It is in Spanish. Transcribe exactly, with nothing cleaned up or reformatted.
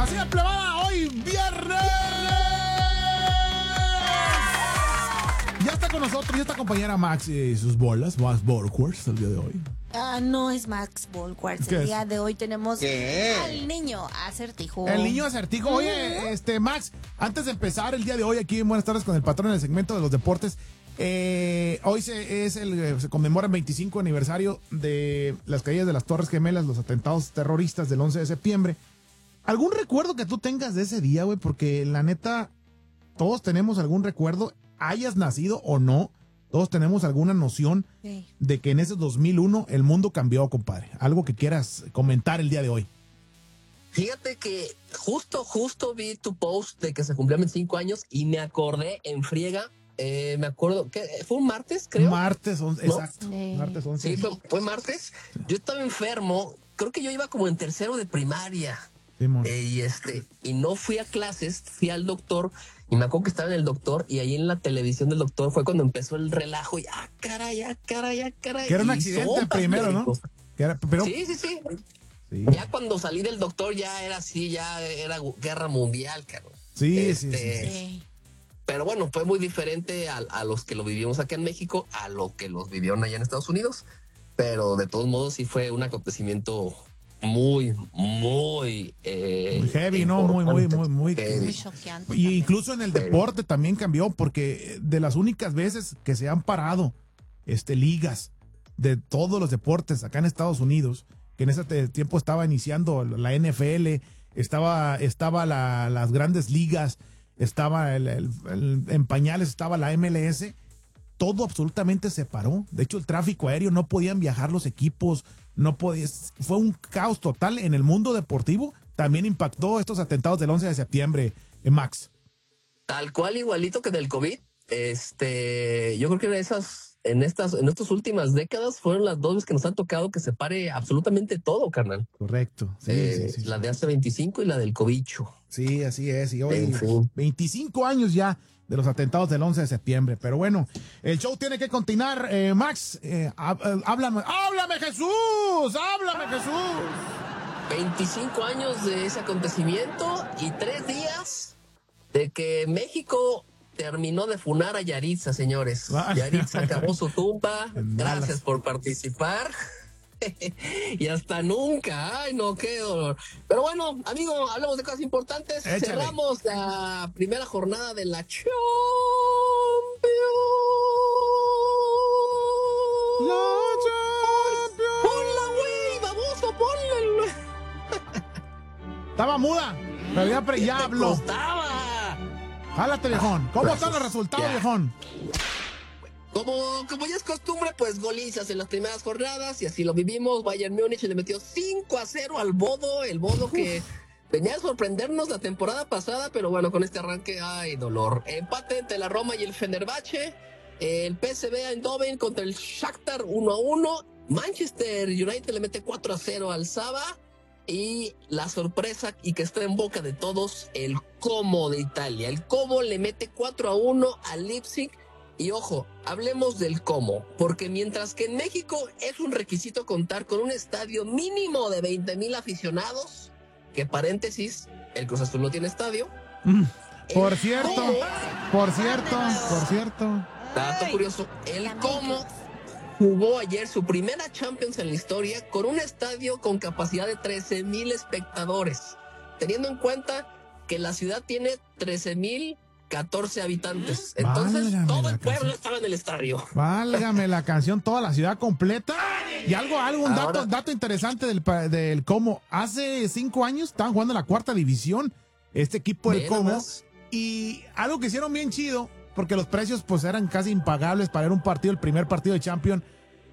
Pasilla Plebada, hoy viernes. Ya está con nosotros, ya está compañera Max y sus bolas, Max Borquers, el día de hoy. Ah, no es Max Borquers. El día de hoy tenemos ¿Qué? al niño acertijo. El niño acertijo. Oye, este Max, antes de empezar el día de hoy aquí en Buenas Tardes con el Patrón en el segmento de los deportes, eh, hoy se, es el, se conmemora el veinticinco aniversario de las caídas de las Torres Gemelas, los atentados terroristas del once de septiembre. ¿Algún recuerdo que tú tengas de ese día, güey? Porque la neta, todos tenemos algún recuerdo, hayas nacido o no, todos tenemos alguna noción sí. de que en ese dos mil uno el mundo cambió, compadre. Algo que quieras comentar el día de hoy. Fíjate que justo, justo vi tu post de que se cumplían veinticinco años y me acordé en friega. Eh, me acuerdo que fue un martes, creo. Martes, once, ¿no? exacto. Sí. Martes once. Sí, fue, fue martes. Yo estaba enfermo. Creo que yo iba como en tercero de primaria. Sí, eh, y este, y no fui a clases, fui al doctor. Y me acuerdo que estaba en el doctor y ahí en la televisión del doctor fue cuando empezó el relajo. Y ah, caray, ah, caray, ah, caray. Que era un accidente primero, ¿no? Que era, pero... Sí, sí, sí, sí. Ya cuando salí del doctor ya era así, ya era guerra mundial, caro. Sí, este, sí, sí, sí. Pero bueno, fue muy diferente a, a los que lo vivimos acá en México, a lo que los vivieron allá en Estados Unidos. Pero de todos modos sí fue un acontecimiento muy, muy... Eh, muy heavy, ¿no? Muy, muy, muy, muy... Muy choqueante. Y incluso en el deporte también cambió, porque de las únicas veces que se han parado este, ligas de todos los deportes acá en Estados Unidos, que en ese tiempo estaba iniciando la N F L, estaba, estaba la, las grandes ligas, estaba el, el, el, en pañales estaba la M L S, todo absolutamente se paró. De hecho, el tráfico aéreo, no podían viajar los equipos, no podía, fue un caos total en el mundo deportivo. También impactó estos atentados del once de septiembre, eh, Max. Tal cual, igualito que del COVID. Este, yo creo que en esas, en estas, en estas últimas décadas fueron las dos veces que nos han tocado que se pare absolutamente todo, carnal. Correcto. Sí, eh, sí, sí, la sí. de hace veinticinco y la del cobicho. Sí, así es. Y hoy, en fin. veinticinco años ya de los atentados del once de septiembre. Pero bueno, el show tiene que continuar. Eh, Max, eh, háblame, háblame Jesús, háblame Jesús. veinticinco años de ese acontecimiento y tres días de que México terminó de funar a Yaritza, señores. Vale. Yaritza acabó su tumba. Gracias por participar. Y hasta nunca. Ay, no, qué dolor. Pero bueno, amigo, hablamos de cosas importantes. Échale. Cerramos la primera jornada de la Champions. La Champions. Ponla, güey, baboso, ponla. Estaba muda, pero ya, pre ya habló. Costaba. Jálate, viejón. ¿Cómo Gracias. están los resultados, ya. viejón? Como, como ya es costumbre, pues golizas en las primeras jornadas y así lo vivimos. Bayern Múnich le metió cinco a cero al Bodo, el Bodo que Uf. venía a sorprendernos la temporada pasada, pero bueno, con este arranque, ay, dolor. Empate entre la Roma y el Fenerbahce, el P S V Eindhoven contra el Shakhtar uno a uno, Manchester United le mete cuatro a cero al Saba y la sorpresa y que está en boca de todos, el Como de Italia. El Como le mete cuatro a uno al Leipzig. Y ojo, hablemos del cómo, porque mientras que en México es un requisito contar con un estadio mínimo de veinte mil aficionados, que paréntesis, el Cruz Azul no tiene estadio. Mm, por cierto, cómo, por cierto, por cierto. Dato curioso, el cómo jugó ayer su primera Champions en la historia con un estadio con capacidad de trece mil espectadores, teniendo en cuenta que la ciudad tiene trece mil catorce habitantes. Entonces, válgame todo el pueblo canción. Estaba en el estadio. Válgame la canción, toda la ciudad completa. Y algo, algo, un Ahora, dato, dato interesante del, del Como. Hace cinco años estaban jugando en la cuarta división, este equipo del Como. Más. Y algo que hicieron bien chido, porque los precios pues eran casi impagables para ir a un partido, el primer partido de Champions.